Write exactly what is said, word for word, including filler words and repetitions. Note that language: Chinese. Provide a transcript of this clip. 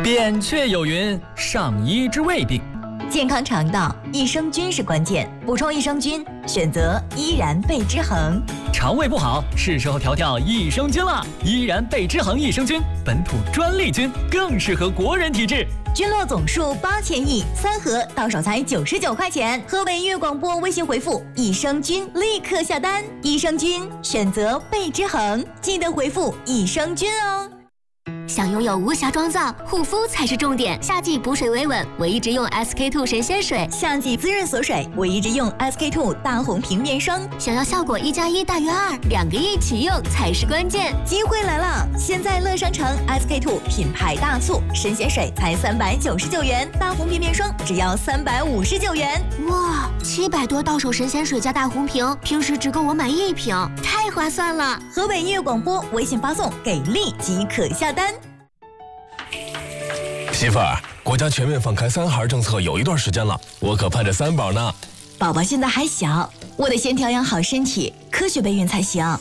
扁鹊有云：上医治未病。 健康肠道，益生菌是关键。补充益生菌，选择依然贝之恒。 肠胃不好，是时候调调益生菌了。依然贝之恒益生菌，本土专利菌，更适合国人体质。 菌落总数八千亿，三盒到手才九十九块钱。河北音乐广播微信回复益生菌，立刻下单。益生菌选择贝之恒，记得回复益生菌哦。 想拥有无瑕妆造，护肤才是重点。夏季补水维稳，我一直用 S K two 神仙水； 夏季滋润锁水，我一直用 S K two 大红瓶面霜。 想要效果一加一大于二，两个一起用才是关键。 机会来了！现在乐商城 S K two 品牌大促，神仙水才三百九十九元，大红瓶面霜只要三百五十九元。 哇，七百多到手神仙水加大红瓶，平时只够我买一瓶，太划算了！ 河北音乐广播微信发送给力即可下单。 媳妇儿，国家全面放开三孩政策有一段时间了，我可盼着三宝呢。 宝宝现在还小，我得先调养好身体，科学备孕才行。